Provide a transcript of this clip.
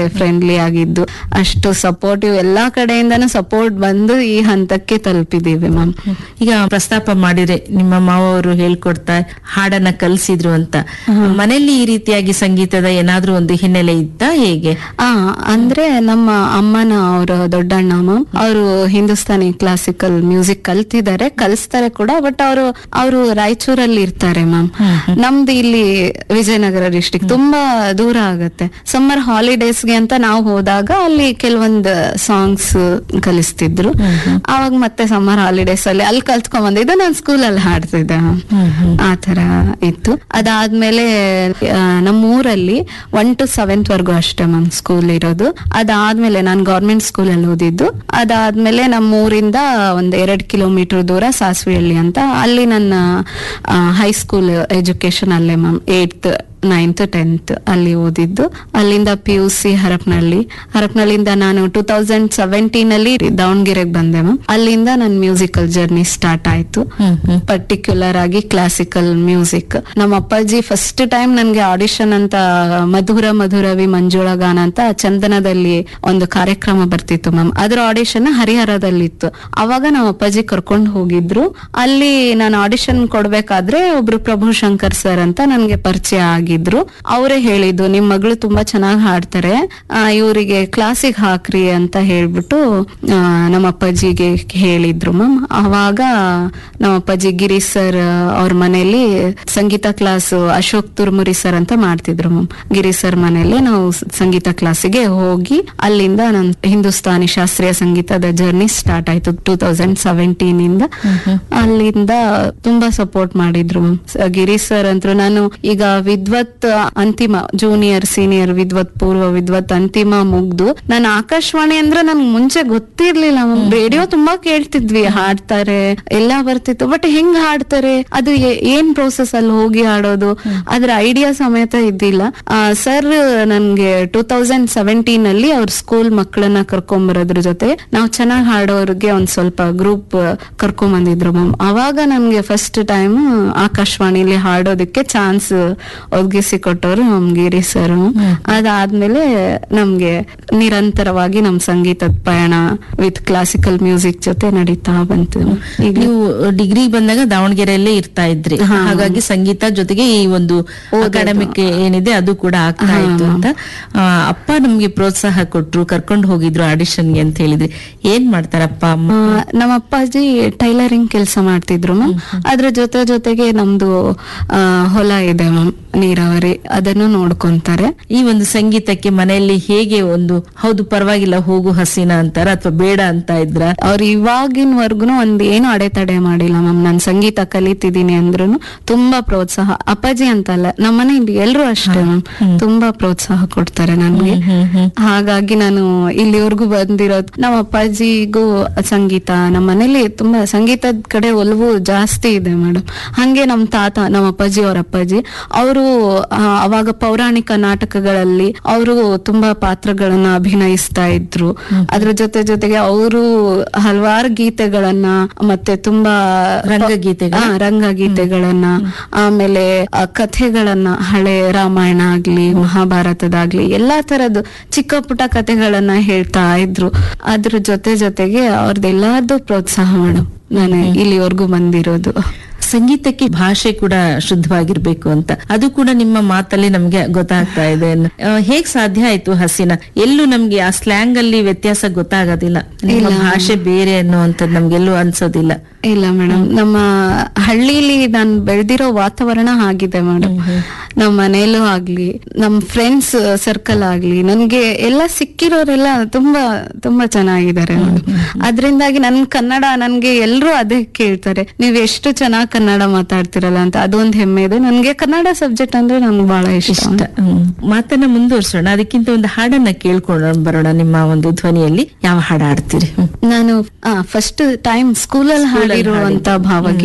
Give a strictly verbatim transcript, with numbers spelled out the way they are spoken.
Friendly ಆಗಿದ್ದು, ಅಷ್ಟು supportive, ಎಲ್ಲಾ ಕಡೆಯಿಂದನೂ ಸಪೋರ್ಟ್ ಬಂದು ಈ ಹಂತಕ್ಕೆ ತಲುಪಿದೀವಿ ಮ್ಯಾಮ್. ಈಗ ಪ್ರಸ್ತಾಪ ಮಾಡಿದ್ರೆ ನಿಮ್ಮ ಮಾವರು ಹೇಳ್ಕೊಡ್ತಾ ಹಾಡನ್ನ ಕಲ್ಸಿದ್ರು ಅಂತ, ಮನೆಯಲ್ಲಿ ಈ ರೀತಿಯಾಗಿ ಸಂಗೀತದ ಏನಾದ್ರೂ ಒಂದು ಹಿನ್ನೆಲೆ ಇತ್ತ ಹೇಗೆ? ಆ ಅಂದ್ರೆ ನಮ್ಮ ಅಮ್ಮನ ಅವ್ರ ದೊಡ್ಡಣ್ಣ ಮ್ಯಾಮ್, ಅವರು ಹಿಂದೂಸ್ತಾನಿ ಕ್ಲಾಸಿಕಲ್ ಮ್ಯೂಸಿಕ್ ಕಲ್ತಿದ್ದಾರೆ, ಕಲಿಸ್ತಾರೆ ಕೂಡ. ಬಟ್ ಅವರು ಅವರು ರಾಯಚೂರಲ್ಲಿ ಇರ್ತಾರೆ ಮ್ಯಾಮ್. ನಮ್ದು ಇಲ್ಲಿ ವಿಜಯನಗರ ಡಿಸ್ಟಿಕ್, ತುಂಬಾ ದೂರ ಆಗತ್ತೆ. ಸಮ್ಮರ್ ಹಾಲಿಡೇಸ್ಗೆ ಅಂತ ನಾವು ಹೋದಾಗ ಅಲ್ಲಿ ಕೆಲವೊಂದು ಸಾಂಗ್ಸ್ ಕಲಿಸ್ತಿದ್ರು. ಅವಾಗ ಮತ್ತೆ ಸಮ್ಮರ್ ಹಾಲಿಡೇಸ್ ಅಲ್ಲಿ ಅಲ್ಲಿ ಕಲ್ತ್ಕೊಂಡ್ ಬಂದಿದ್ದು, ನಾನು ಸ್ಕೂಲಲ್ಲಿ ಹಾಡ್ತಿದ್ದೆ ಮ್ಯಾಮ್. ಆ ತರ ಇತ್ತು. ಅದಾದ್ಮೇಲೆ ನಮ್ಮ ಊರಲ್ಲಿ ಒನ್ ಟು ಸೆವೆಂತ್ ವರ್ಗು ಅಷ್ಟೇ ಮ್ಯಾಮ್ ಸ್ಕೂಲ್ ಇರೋದು. ಅದಾದ್ಮೇಲೆ ನಾನು ಗೌರ್ಮೆಂಟ್ ಸ್ಕೂಲ್ ಅಲ್ಲಿ ಓದಿದ್ದು. ಅದಾದ್ಮೇಲೆ ನಮ್ಮ ಊರಿಂದ ಒಂದ್ ಎರಡ್ ಕಿಲೋಮೀಟರ್ ದೂರ ಸಾಸ್ವಿಹಳ್ಳಿ ಅಂತ, ಅಲ್ಲಿ ನನ್ನ ಹೈಸ್ಕೂಲ್ ಎಜುಕೇಶನ್ ಅಲ್ಲೇ ಮ್ಯಾಮ್. ಏಟ್ತ್ ನೈನ್ತ್ ಟೆಂತ್ ಅಲ್ಲಿ ಓದಿದ್ದು. ಅಲ್ಲಿಂದ ಪಿ ಯು ಸಿ ಹರಪನಹಳ್ಳಿ. ಹರಪನಹಳ್ಳಿಯಿಂದ ನಾನು ಟೂ ತೌಸಂಡ್ ಸೆವೆಂಟೀನ್ ಅಲ್ಲಿ ದಾವಣಗೆರೆಗೆ ಬಂದೆ ಮ್ಯಾಮ್. ಅಲ್ಲಿಂದ ನನ್ನ ಮ್ಯೂಸಿಕಲ್ ಜರ್ನಿ ಸ್ಟಾರ್ಟ್ ಆಯ್ತು, ಪರ್ಟಿಕ್ಯುಲರ್ ಆಗಿ ಕ್ಲಾಸಿಕಲ್ ಮ್ಯೂಸಿಕ್. ನಮ್ಮ ಅಪ್ಪಾಜಿ ಫಸ್ಟ್ ಟೈಮ್ ನನ್ಗೆ ಆಡಿಷನ್ ಅಂತ ಮಧುರ ಮಧುರವಿ ಮಂಜುಳ ಗಾನ ಅಂತ ಚಂದನದಲ್ಲಿ ಒಂದು ಕಾರ್ಯಕ್ರಮ ಬರ್ತಿತ್ತು ಮ್ಯಾಮ್. ಅದ್ರ ಆಡಿಷನ್ ಹರಿಹರದಲ್ಲಿತ್ತು. ಅವಾಗ ನಮ್ಮ ಅಪ್ಪಾಜಿ ಕರ್ಕೊಂಡು ಹೋಗಿದ್ರು. ಅಲ್ಲಿ ನಾನು ಆಡಿಷನ್ ಕೊಡ್ಬೇಕಾದ್ರೆ ಒಬ್ರು ಪ್ರಭು ಶಂಕರ್ ಸರ್ ಅಂತ ನನ್ಗೆ ಪರಿಚಯ ಆಗಿದ್ರು. ಅವರೇ ಹೇಳಿದ್ದು, ನಿಮ್ ಮಗಳು ತುಂಬಾ ಚೆನ್ನಾಗಿ ಹಾಡ್ತಾರೆ, ಇವರಿಗೆ ಕ್ಲಾಸಿಗೆ ಹಾಕ್ರಿ ಅಂತ ಹೇಳ್ಬಿಟ್ಟು ನಮ್ಮ ಅಪ್ಪಾಜಿಗೆ ಹೇಳಿದ್ರು ಮ್ಯಾಮ್. ಅವಾಗ ನಮ್ಮ ಅಪ್ಪಾಜಿ ಗಿರಿ ಸರ್ ಅವ್ರ ಮನೆಯಲ್ಲಿ ಸಂಗೀತ ಕ್ಲಾಸ್ ಅಶೋಕ್ ತುರ್ಮುರಿ ಸರ್ ಅಂತ ಮಾಡ್ತಿದ್ರು ಮ್ಯಾಮ್. ಗಿರಿ ಸರ್ ಮನೆಯಲ್ಲೇ ನಾವು ಸಂಗೀತ ಕ್ಲಾಸಿಗೆ ಹೋಗಿ ಅಲ್ಲಿಂದ ನನ್ ಹಿಂದೂಸ್ತಾನಿ ಶಾಸ್ತ್ರೀಯ ಸಂಗೀತದ ಜರ್ನಿ ಸ್ಟಾರ್ಟ್ ಆಯ್ತು ಟೂ ತೌಸಂಡ್ ಸೆವೆಂಟೀನ್ ಇಂದ. ಅಲ್ಲಿಂದ ತುಂಬಾ ಸಪೋರ್ಟ್ ಮಾಡಿದ್ರು ಮ್ಯಾಮ್ ಗಿರಿ ಸರ್ ಅಂತೂ. ನಾನು ಈಗ ವಿದ್ವತ್ ಅಂತಿಮ, ಜೂನಿಯರ್ ಸೀನಿಯರ್ ವಿದ್ವತ್ ಪೂರ್ವ ವಿದ್ವತ್ ಅಂತಿಮ ಮುಗ್ದು ನಾನು ಆಕಾಶವಾಣಿ ಅಂದ್ರೆ ನನ್ಗೆ ಮುಂಚೆ ಗೊತ್ತಿರ್ಲಿಲ್ಲ ಮ್ಯಾಮ್. ರೇಡಿಯೋ ತುಂಬಾ ಕೇಳ್ತಿದ್ವಿ, ಹಾಡ್ತಾರೆ ಎಲ್ಲ ಬರ್ತಿತ್ತು, ಬಟ್ ಹೆಂಗ್ ಹಾಡ್ತಾರೆ, ಅದು ಏನ್ ಪ್ರೋಸೆಸ್ ಅಲ್ಲಿ ಹೋಗಿ ಹಾಡೋದು, ಅದ್ರ ಐಡಿಯಾ ಸಮೇತ ಇದ್ದಿಲ್ಲ. ಸರ್ ನನ್ಗೆ ಟೂ ತೌಸಂಡ್ ಸೆವೆಂಟೀನ್ ಅಲ್ಲಿ ಅವ್ರ ಸ್ಕೂಲ್ ಮಕ್ಕಳನ್ನ ಕರ್ಕೊಂಡ್ ಬರೋದ್ರ ಜೊತೆ ನಾವು ಚೆನ್ನಾಗಿ ಹಾಡೋರ್ಗೆ ಒಂದ್ ಸ್ವಲ್ಪ ಗ್ರೂಪ್ ಕರ್ಕೊಂಡ್ ಬಂದಿದ್ರು ಮ್ಯಾಮ್. ಅವಾಗ ನನ್ಗೆ ಫಸ್ಟ್ ಟೈಮ್ ಆಕಾಶವಾಣಿಲಿ ಹಾಡೋದಕ್ಕೆ ಚಾನ್ಸ್ ಒದಗಿಸಿ ಕೊಟ್ಟವರು ನಮ್ ಗಿರಿ ಸರ್. ಅದಾದ್ಮೇಲೆ ನಮ್ಗೆ ನಿರಂತರವಾಗಿ ನಮ್ ಸಂಗೀತದ ಪಯಣ ವಿತ್ ಕ್ಲಾಸಿಕಲ್ ಮ್ಯೂಸಿಕ್ ಜೊತೆ ನಡೀತಾ ಬಂತು. ನೀವು ಡಿಗ್ರಿ ಬಂದಾಗ ದಾವಣಗೆರೆಯಲ್ಲೇ ಇರ್ತಾ ಇದ್ರಿ, ಹಾಗಾಗಿ ಸಂಗೀತ ಜೊತೆಗೆ ಈ ಒಂದು ಅಕಾಡೆಮಿಕ್ ಏನಿದೆ ಅದು ಕೂಡ ಆಗ್ತಾ ಇತ್ತು ಅಂತ. ಅಪ್ಪ ನಮ್ಗೆ ಪ್ರೋತ್ಸಾಹ ಕೊಟ್ರು, ಕರ್ಕೊಂಡು ಹೋಗಿದ್ರು ಆಡಿಷನ್ಗೆ ಅಂತ ಹೇಳಿದ್ರಿ. ಏನ್ ಮಾಡ್ತಾರಪ್ಪ ಅಮ್ಮ? ನಮ್ಮ ಅಪ್ಪಾಜಿ ಟೈಲರಿಂಗ್ ಕೆಲಸ ಮಾಡ್ತಿದ್ರು ಮ್ಯಾಮ್. ಅದ್ರ ಜೊತೆ ಜೊತೆಗೆ ನಮ್ದು ಹೊಲ ಇದೆ ಮ್ಯಾಮ್, ನೀರಾವರಿ, ಅದನ್ನು ನೋಡ್ಕೊಂತಾರೆ. ಈ ಒಂದು ಸಂಗೀತಕ್ಕೆ ಮನೆಯಲ್ಲಿ ಹೇಗೆ ಒಂದು ಹೌದು ಪರವಾಗಿಲ್ಲ ಹೋಗು ಹಸೀನಾ ಅಂತಾರ ಅಥವಾ ಬೇಡ ಅಂತ ಇದ್ರ? ಅವ್ರು ಇವಾಗಿನವರ್ಗುನು ಒಂದ್ ಏನು ಅಡೆತಡೆ ಮಾಡಿಲ್ಲ ಮ್ಯಾಮ್. ನಾನ್ ಸಂಗೀತ ಕಲಿತಿದ್ದೀನಿ ಅಂದ್ರೂ ತುಂಬಾ ಪ್ರೋತ್ಸಾಹ. ಅಪ್ಪಾಜಿ ಅಂತಲ್ಲ, ನಮ್ಮನೇಲಿ ಎಲ್ರು ಅಷ್ಟೇ ಮ್ಯಾಮ್, ತುಂಬಾ ಪ್ರೋತ್ಸಾಹ ಕೊಡ್ತಾರೆ ನನ್ಗೆ. ಹಾಗಾಗಿ ನಾನು ಇಲ್ಲಿವರೆಗೂ ಬಂದಿರೋದು. ನಮ್ಮ ಅಪ್ಪಾಜಿಗೂ ಸಂಗೀತ, ನಮ್ಮ ಮನೇಲಿ ತುಂಬಾ ಸಂಗೀತದ ಕಡೆ ಒಲವು ಜಾಸ್ತಿ ಇದೆ ಮೇಡಮ್. ಹಂಗೆ ನಮ್ ತಾತ, ನಮ್ಮ ಅಪ್ಪಾಜಿ ಅವ್ರ ಅಪ್ಪಾಜಿ, ಅವರು ಅವಾಗ ಪೌರಾಣಿಕ ನಾಟಕಗಳಲ್ಲಿ ಅವರು ತುಂಬಾ ಪಾತ್ರಗಳನ್ನ ಅಭಿನಯಿಸ್ತಾ ಇದ್ರು. ಅದ್ರ ಜೊತೆ ಜೊತೆಗೆ ಅವರು ಹಲವಾರು ಗೀತೆಗಳನ್ನ, ಮತ್ತೆ ತುಂಬಾ ರಂಗಗೀತೆಗಳ ರಂಗಗೀತೆಗಳನ್ನ ಆಮೇಲೆ ಕಥೆಗಳನ್ನ, ಹಳೆ ರಾಮಾಯಣ ಆಗ್ಲಿ ಮಹಾಭಾರತದಾಗ್ಲಿ ಎಲ್ಲಾ ತರದ್ದು ಚಿಕ್ಕ ಪುಟ್ಟ ಕಥೆಗಳನ್ನ ಹೇಳ್ತಾ ಇದ್ರು. ಅದ್ರ ಜೊತೆ ಜೊತೆಗೆ ಅವ್ರದ್ದೆಲ್ಲಾರ್ದು ಪ್ರೋತ್ಸಾಹ ಮೇಡಮ್ ನಾನು ಇಲ್ಲಿವರೆಗೂ ಬಂದಿರೋದು. ಸಂಗೀತಕ್ಕೆ ಭಾಷೆ ಕೂಡ ಶುದ್ಧವಾಗಿರ್ಬೇಕು ಅಂತ, ಅದು ಕೂಡ ನಿಮ್ಮ ಮಾತಲ್ಲಿ ನಮ್ಗೆ ಗೊತ್ತಾಗ್ತಾ ಇದೆ. ಹೇಗ್ ಸಾಧ್ಯ ಆಯ್ತು ಹಸೀನಾ? ಎಲ್ಲೂ ನಮ್ಗೆ ಆ ಸ್ಲ್ಯಾಂಗ್ ಅಲ್ಲಿ ವ್ಯತ್ಯಾಸ ಗೊತ್ತಾಗೋದಿಲ್ಲ, ನಿಮ್ಮ ಭಾಷೆ ಬೇರೆ ಅನ್ನುವಂಥದ್ದು ನಮ್ಗೆಲ್ಲೂ ಅನ್ಸೋದಿಲ್ಲ. ಇಲ್ಲ ಮೇಡಮ್, ನಮ್ಮ ಹಳ್ಳಿಲಿ ನಾನು ಬೆಳೆದಿರೋ ವಾತಾವರಣ ಆಗಿದೆ ಮೇಡಮ್. ನಮ್ಮ ಮನೇಲೂ ಆಗ್ಲಿ, ನಮ್ ಫ್ರೆಂಡ್ಸ್ ಸರ್ಕಲ್ ಆಗ್ಲಿ, ನನ್ಗೆ ಎಲ್ಲ ಸಿಕ್ಕಿರೋರೆಲ್ಲ ತುಂಬಾ ತುಂಬಾ ಚೆನ್ನಾಗಿದ್ದಾರೆ ಮೇಡಮ್. ಅದ್ರಿಂದಾಗಿ ನನ್ ಕನ್ನಡ, ನನ್ಗೆ ಎಲ್ರು ಅದೇ ಕೇಳ್ತಾರೆ, ನೀವ್ ಎಷ್ಟು ಚೆನ್ನಾಗಿ ಕನ್ನಡ ಮಾತಾಡ್ತಿರಲ್ಲ ಅಂತ. ಅದೊಂದ್ ಹೆಮ್ಮೆ ಇದೆ ನನ್ಗೆ. ಕನ್ನಡ ಸಬ್ಜೆಕ್ಟ್ ಅಂದ್ರೆ ನನ್ಗೆ ಬಹಳ ಇಷ್ಟ. ಮಾತನ್ನ ಮುಂದುವರ್ಸೋಣ, ಅದಕ್ಕಿಂತ ಒಂದು ಹಾಡನ್ನ ಕೇಳ್ಕೊಂಡು ಬರೋಣ. ನಿಮ್ಮ ಒಂದು ಧ್ವನಿಯಲ್ಲಿ ಯಾವ ಹಾಡು ಹಾಡ್ತೀರಿ? ನಾನು ಫಸ್ಟ್ ಟೈಮ್ ಸ್ಕೂಲಲ್ಲಿ ಹಾಡಿರುವಂತ ಭಾವಗೀತೆ